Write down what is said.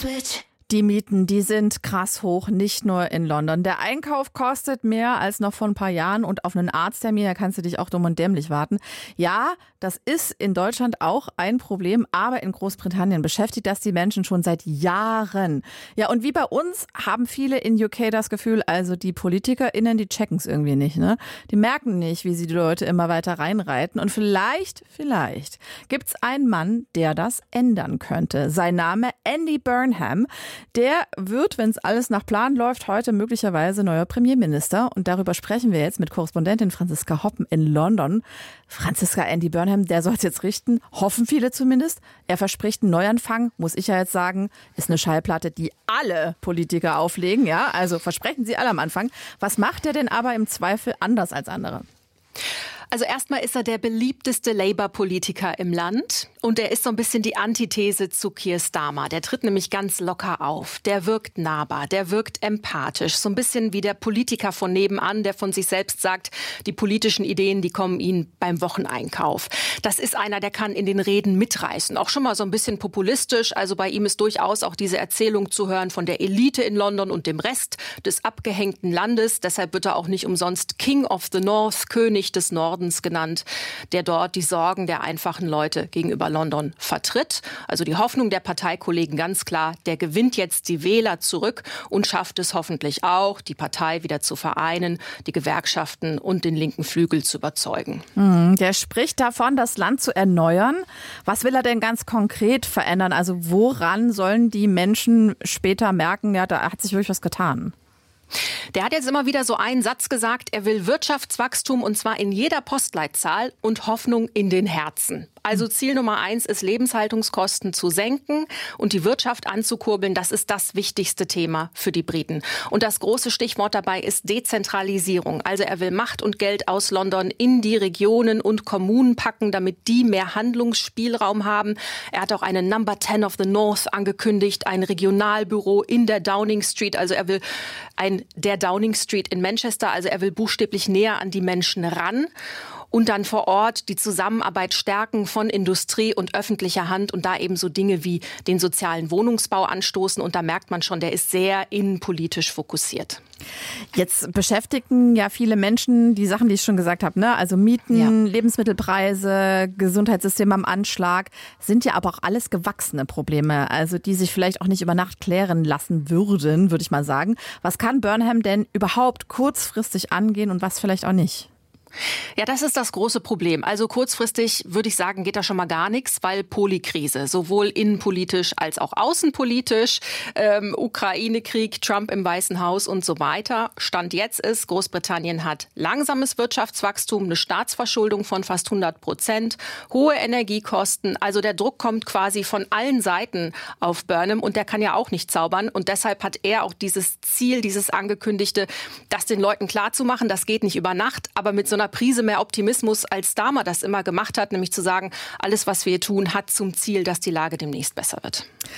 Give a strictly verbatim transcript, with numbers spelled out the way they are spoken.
Die Mieten, die sind krass hoch, nicht nur in London. Der Einkauf kostet mehr als noch vor ein paar Jahren und auf einen Arzttermin, da kannst du dich auch dumm und dämlich warten. Ja, das ist in Deutschland auch ein Problem, aber in Großbritannien beschäftigt das die Menschen schon seit Jahren. Ja, und wie bei uns haben viele in U K das Gefühl, also die PolitikerInnen, die checken es irgendwie nicht, ne? Die merken nicht, wie sie die Leute immer weiter reinreiten. Und vielleicht, vielleicht gibt's einen Mann, der das ändern könnte. Sein Name Andy Burnham. Der wird, wenn es alles nach Plan läuft, heute möglicherweise neuer Premierminister. Und darüber sprechen wir jetzt mit Korrespondentin Franziska Hoppen in London. Franziska, Andy Burnham, der soll es jetzt richten, hoffen viele zumindest. Er verspricht einen Neuanfang, muss ich ja jetzt sagen, ist eine Schallplatte, die alle Politiker auflegen. Ja, also versprechen sie alle am Anfang. Was macht er denn aber im Zweifel anders als andere? Also erstmal ist er der beliebteste Labour-Politiker im Land und er ist so ein bisschen die Antithese zu Keir Starmer. Der tritt nämlich ganz locker auf, der wirkt nahbar, der wirkt empathisch, so ein bisschen wie der Politiker von nebenan, der von sich selbst sagt, die politischen Ideen, die kommen ihm beim Wocheneinkauf. Das ist einer, der kann in den Reden mitreißen, auch schon mal so ein bisschen populistisch. Also bei ihm ist durchaus auch diese Erzählung zu hören von der Elite in London und dem Rest des abgehängten Landes. Deshalb wird er auch nicht umsonst King of the North, König des Nordens genannt, der dort die Sorgen der einfachen Leute gegenüber London vertritt. Also die Hoffnung der Parteikollegen ganz klar, der gewinnt jetzt die Wähler zurück und schafft es hoffentlich auch, die Partei wieder zu vereinen, die Gewerkschaften und den linken Flügel zu überzeugen. Mhm, der spricht davon, das Land zu erneuern. Was will er denn ganz konkret verändern? Also woran sollen die Menschen später merken, ja, da hat sich wirklich was getan? Der hat jetzt immer wieder so einen Satz gesagt, er will Wirtschaftswachstum und zwar in jeder Postleitzahl und Hoffnung in den Herzen. Also Ziel Nummer eins ist, Lebenshaltungskosten zu senken und die Wirtschaft anzukurbeln. Das ist das wichtigste Thema für die Briten. Und das große Stichwort dabei ist Dezentralisierung. Also er will Macht und Geld aus London in die Regionen und Kommunen packen, damit die mehr Handlungsspielraum haben. Er hat auch eine Number zehn of the North angekündigt, ein Regionalbüro in der Downing Street. Also er will ein der Downing Street in Manchester. Also er will buchstäblich näher an die Menschen ran. Und dann vor Ort die Zusammenarbeit stärken von Industrie und öffentlicher Hand und da eben so Dinge wie den sozialen Wohnungsbau anstoßen. Und da merkt man schon, der ist sehr innenpolitisch fokussiert. Jetzt beschäftigen ja viele Menschen die Sachen, die ich schon gesagt habe, ne? Also Mieten, ja. Lebensmittelpreise, Gesundheitssystem am Anschlag, sind ja aber auch alles gewachsene Probleme, also die sich vielleicht auch nicht über Nacht klären lassen würden, würde ich mal sagen. Was kann Burnham denn überhaupt kurzfristig angehen und was vielleicht auch nicht? Ja, das ist das große Problem. Also kurzfristig würde ich sagen, geht da schon mal gar nichts, weil Polykrise, sowohl innenpolitisch als auch außenpolitisch, ähm, Ukraine-Krieg, Trump im Weißen Haus und so weiter. Stand jetzt ist, Großbritannien hat langsames Wirtschaftswachstum, eine Staatsverschuldung von fast hundert Prozent, hohe Energiekosten. Also der Druck kommt quasi von allen Seiten auf Burnham und der kann ja auch nicht zaubern. Und deshalb hat er auch dieses Ziel, dieses angekündigte, das den Leuten klarzumachen, das geht nicht über Nacht, aber mit so einer Prise mehr Optimismus, als Starmer das immer gemacht hat, nämlich zu sagen, alles, was wir hier tun, hat zum Ziel, dass die Lage demnächst besser wird.